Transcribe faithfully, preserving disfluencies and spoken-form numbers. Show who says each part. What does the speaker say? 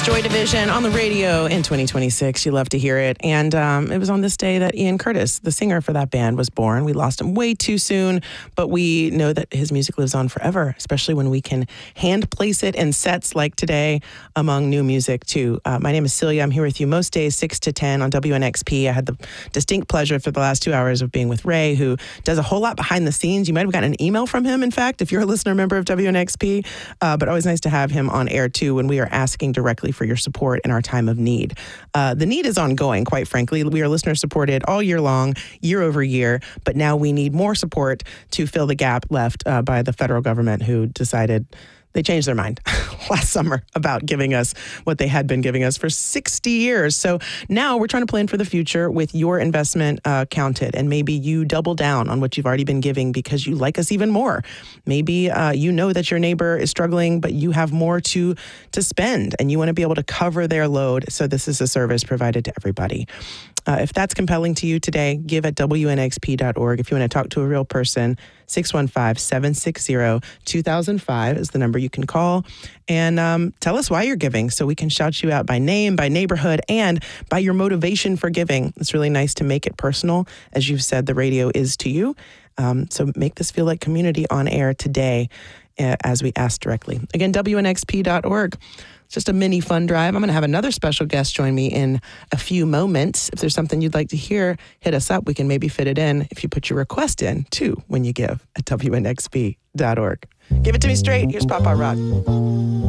Speaker 1: Joy Division on the radio in twenty twenty-six. You love to hear it. And um, it was on this day that Ian Curtis, the singer for that band, was born. We lost him way too soon, but we know that his music lives on forever, especially when we can hand place it in sets like today among new music, too. Uh, my name is Celia. I'm here with you most days, six to ten on W N X P. I had the distinct pleasure for the last two hours of being with Ray, who does a whole lot behind the scenes. You might have gotten an email from him, in fact, if you're a listener member of W N X P. Uh, but always nice to have him on air, too, when we are asking directly for your support in our time of need. Uh, the need is ongoing, quite frankly. We are listener supported all year long, year over year, but now we need more support to fill the gap left uh, by the federal government, who decided they changed their mind last summer about giving us what they had been giving us for sixty years. So now we're trying to plan for the future with your investment uh, counted. And maybe you double down on what you've already been giving because you like us even more. Maybe uh, you know that your neighbor is struggling, but you have more to, to spend and you want to be able to cover their load. So this is a service provided to everybody. Uh, if that's compelling to you today, give at W N X P dot org. If you want to talk to a real person, six one five, seven six zero, two thousand five is the number you can call. And um, tell us why you're giving so we can shout you out by name, by neighborhood, and by your motivation for giving. It's really nice to make it personal. As you've said, the radio is to you. Um, so make this feel like community on air today uh, as we ask directly. Again, W N X P dot org. It's just a mini fun drive. I'm going to have another special guest join me in a few moments. If there's something you'd like to hear, hit us up. We can maybe fit it in if you put your request in, too, when you give at W N X P dot org. Give it to me straight. Here's Papa Rock.